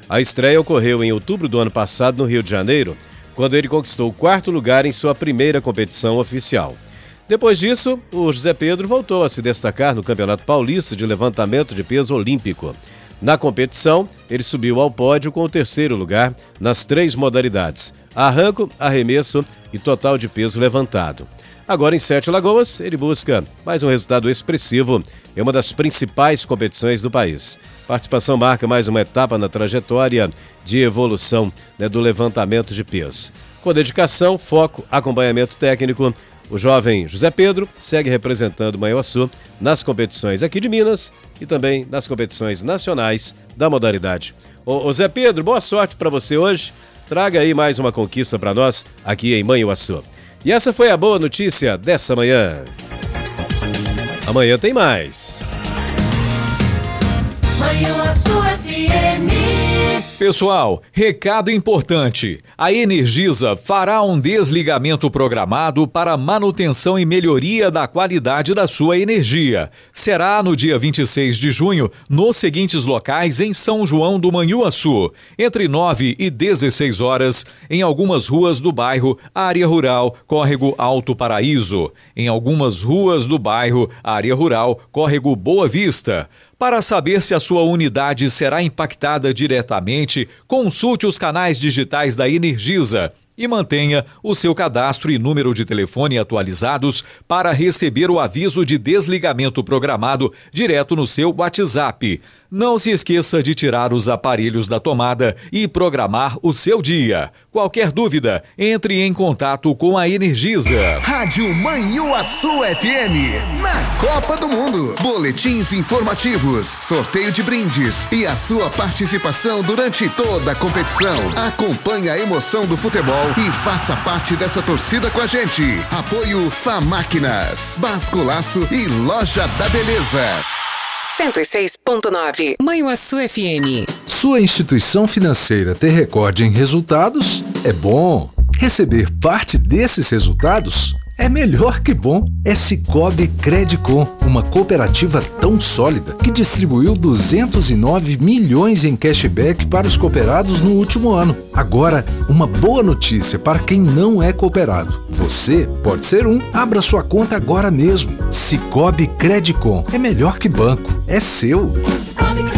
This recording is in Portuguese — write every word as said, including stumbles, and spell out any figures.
A estreia ocorreu em outubro do ano passado no Rio de Janeiro, quando ele conquistou o quarto lugar em sua primeira competição oficial. Depois disso, o José Pedro voltou a se destacar no Campeonato Paulista de Levantamento de Peso Olímpico. Na competição, ele subiu ao pódio com o terceiro lugar nas três modalidades: arranco, arremesso e total de peso levantado. Agora, em Sete Lagoas, ele busca mais um resultado expressivo em uma das principais competições do país. A participação marca mais uma etapa na trajetória de evolução, né, do levantamento de peso. Com dedicação, foco, acompanhamento técnico, o jovem José Pedro segue representando Manhuaçu nas competições aqui de Minas e também nas competições nacionais da modalidade. Ô, ô Zé Pedro, boa sorte para você hoje. Traga aí mais uma conquista para nós aqui em Manhuaçu. E essa foi a boa notícia dessa manhã. Amanhã tem mais. Manhuaçu F M. Pessoal, recado importante. A Energisa fará um desligamento programado para manutenção e melhoria da qualidade da sua energia. Será no dia vinte e seis de junho, nos seguintes locais em São João do Manhuaçu, entre nove e dezesseis horas, em algumas ruas do bairro Área Rural, Córrego Alto Paraíso. Em algumas ruas do bairro Área Rural, Córrego Boa Vista. Para saber se a sua unidade será impactada diretamente, consulte os canais digitais da Energisa e mantenha o seu cadastro e número de telefone atualizados para receber o aviso de desligamento programado direto no seu WhatsApp. Não se esqueça de tirar os aparelhos da tomada e programar o seu dia. Qualquer dúvida, entre em contato com a Energisa. Rádio Manhuaçu F M, na Copa do Mundo. Boletins informativos, sorteio de brindes e a sua participação durante toda a competição. Acompanhe a emoção do futebol e faça parte dessa torcida com a gente. Apoio Famáquinas, Basculaço e Loja da Beleza. cento e seis ponto nove Manhuaçu F M. Sua instituição financeira ter recorde em resultados é bom. Receber parte desses resultados é melhor que bom. É Sicoob Credicom, uma cooperativa tão sólida que distribuiu duzentos e nove milhões em cashback para os cooperados no último ano. Agora, uma boa notícia para quem não é cooperado. Você pode ser um. Abra sua conta agora mesmo. Sicoob Credicom é melhor que banco. É seu.